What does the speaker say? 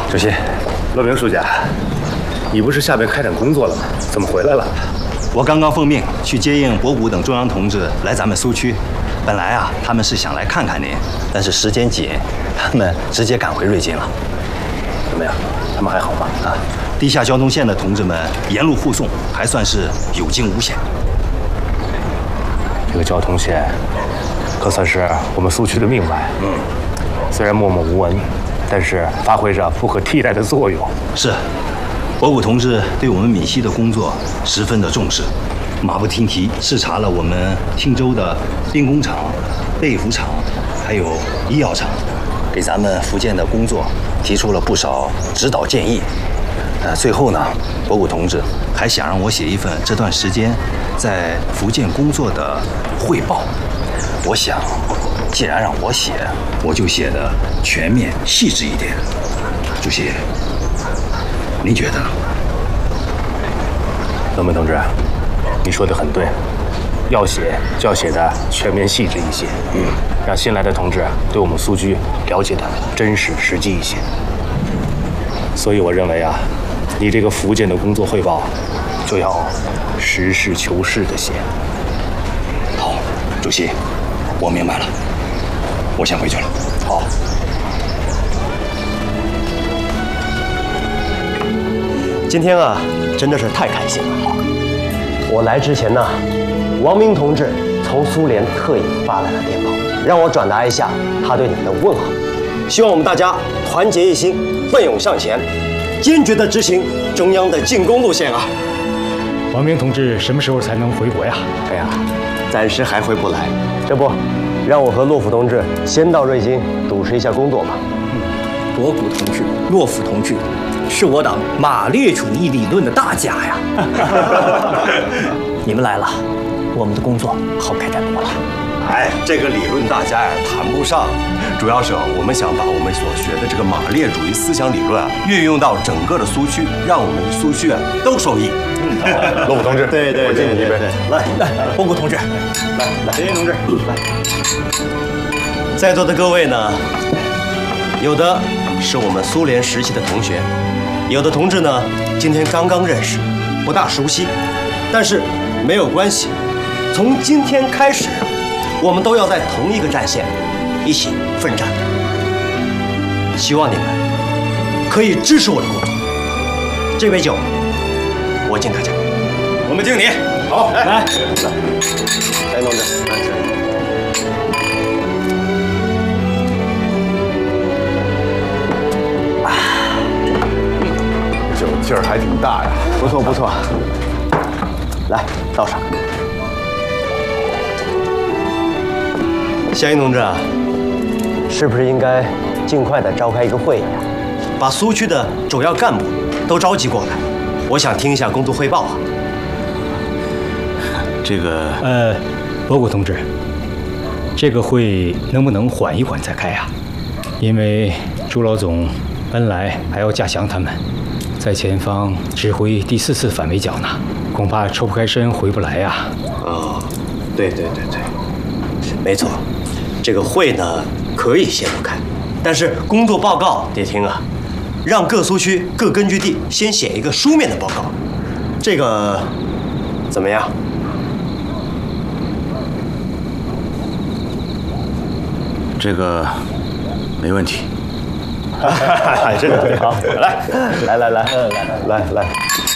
主席，骆明书记，你不是下边开展工作了吗？怎么回来了？ 我刚刚奉命去接应博古等中央同志来咱们苏区。本来啊，他们是想来看看您，但是时间紧，他们直接赶回瑞金了。 怎么样？他们还好吗？ 啊，地下交通线的同志们沿路护送，还算是有惊无险。 这个交通线可算是我们苏区的命脉。虽然默默无闻，但是发挥着不可替代的作用。 是，博古同志对我们闽西的工作十分的重视，马不停蹄视察了我们汀州的兵工厂、被服厂，还有医药厂，给咱们福建的工作提出了不少指导建议。最后呢，博古同志还想让我写一份这段时间在福建工作的汇报。我想，既然让我写，我就写的全面细致一点。主席，您觉得呢？ 龙门同志，你说的很对，要写就要写的全面细致一些，让新来的同志对我们苏区了解的真实实际一些。所以我认为啊，你这个福建的工作汇报就要实事求是的写。 好，主席，我明白了，我先回去了。 好。 今天啊，真的是太开心了。我来之前呢，王明同志从苏联特意发来了电报，让我转达一下他对你们的问候，希望我们大家团结一心，奋勇向前，坚决地执行中央的进攻路线啊！ 王明同志什么时候才能回国呀？ 哎呀，暂时还回不来，这不，让我和骆甫同志先到瑞金主持一下工作吧。 博古同志、骆甫同志，是我党马列主义理论的大家呀！你们来了，我们的工作好开展多了。 哎，这个理论大家呀谈不上，主要是我们想把我们所学的这个马列主义思想理论啊运用到整个的苏区，让我们的苏区啊都受益。 骆甫同志， 对，来，博古同志，来，林同志，来，在座的各位呢，有的是我们苏联时期的同学，有的同志呢今天刚刚认识，不大熟悉，但是没有关系，从今天开始，我们都要在同一个战线一起奋战。希望你们可以支持我的工作。这杯酒，我敬大家。 我们敬你。好， 来，来，同志，来。 酒劲儿还挺大呀。 不错不错，来倒上。夏英同志啊，是不是应该尽快的召开一个会议啊，把苏区的主要干部都召集过来？我想听一下工作汇报啊。 这个博古同志，这个会能不能缓一缓再开啊？因为朱老总本来还要驾降他们，在前方指挥第4次反围剿呢，恐怕抽不开身回不来呀。 哦，对，没错，这个会呢可以先不开，但是工作报告得听啊，让各苏区各根据地先写一个书面的报告，这个怎么样？ 这个没问题。 真的好，来，